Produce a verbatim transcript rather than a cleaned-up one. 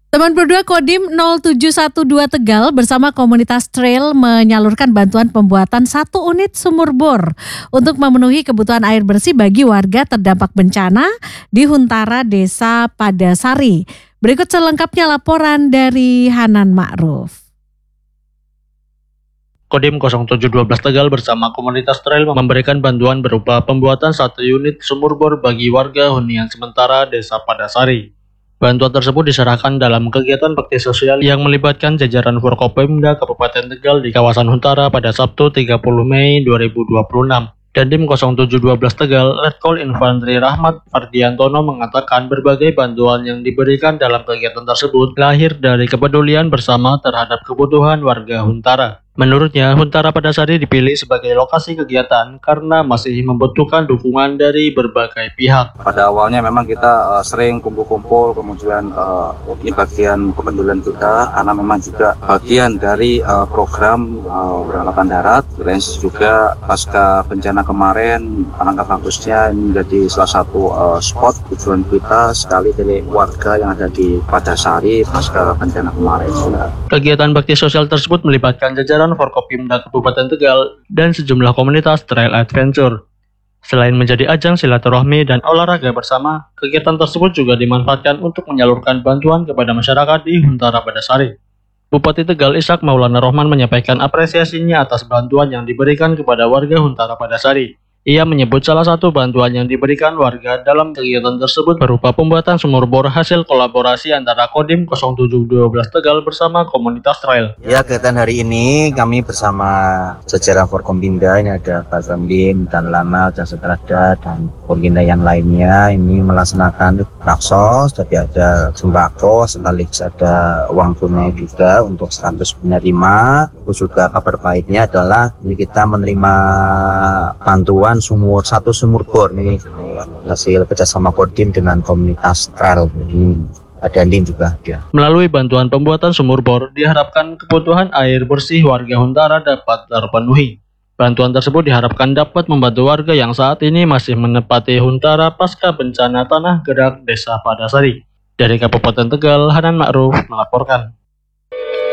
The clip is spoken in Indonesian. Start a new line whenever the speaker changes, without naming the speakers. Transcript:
Teman berdua Kodim nol tujuh satu dua Tegal bersama komunitas trail menyalurkan bantuan pembuatan satu unit sumur bor untuk memenuhi kebutuhan air bersih bagi warga terdampak bencana di Huntara Desa Padasari. Berikut selengkapnya laporan dari Hanan Ma'ruf.
Kodim nol tujuh satu dua Tegal bersama komunitas trail memberikan bantuan berupa pembuatan satu unit sumur bor bagi warga hunian sementara Desa Padasari. Bantuan tersebut diserahkan dalam kegiatan bakti sosial yang melibatkan jajaran Forkopimda Kabupaten Tegal di kawasan Huntara pada Sabtu tiga puluh Mei dua ribu dua puluh enam. Dandim nol tujuh satu dua Tegal, Letkol Infantri Rahmat Fardiantono mengatakan berbagai bantuan yang diberikan dalam kegiatan tersebut lahir dari kepedulian bersama terhadap kebutuhan warga Huntara. Menurutnya, Huntara Padasari dipilih sebagai lokasi kegiatan karena masih membutuhkan dukungan dari berbagai pihak.
Pada awalnya memang kita uh, sering kumpul-kumpul, kemudian uh, di bagian kepedulian kita, karena memang juga bagian dari uh, program uh, Angkatan Darat, juga pasca bencana kemarin, Angka kampusnya menjadi salah satu uh, spot tujuan kita sekali dari warga yang ada di Padasari pasca bencana kemarin.
Kegiatan bakti sosial tersebut melibatkan jajaran Forkopimda Kabupaten Tegal dan sejumlah komunitas trail adventure. Selain menjadi ajang silaturahmi dan olahraga bersama, kegiatan tersebut juga dimanfaatkan untuk menyalurkan bantuan kepada masyarakat di Huntara Padasari. Bupati Tegal Ishak Maulana Rohman menyampaikan apresiasinya atas bantuan yang diberikan kepada warga Huntara Padasari. Ia menyebut salah satu bantuan yang diberikan warga dalam kegiatan tersebut berupa pembuatan sumur bor hasil kolaborasi antara Kodim nol tujuh satu dua Tegal bersama komunitas trail.
Ya, kegiatan hari ini kami bersama jajaran Forkompimda, ini ada Pak Zambin, dan Lana, dan Setrada, dan Forkompimda yang lainnya ini melaksanakan raksos, jadi ada sembako, sekaligus ada uang tunai juga untuk seratus penerima. Terus juga kabar baiknya adalah ini kita menerima bantuan sumur satu sumur bor ini hasil kerjasama Kodim dengan komunitas trail. Ini ada Andin juga dia.
Melalui bantuan pembuatan sumur bor diharapkan kebutuhan air bersih warga Huntara dapat terpenuhi. Bantuan tersebut diharapkan dapat membantu warga yang saat ini masih menempati Huntara pasca bencana tanah gerak Desa Padasari. Dari Kabupaten Tegal, Hanan Ma'ruf melaporkan.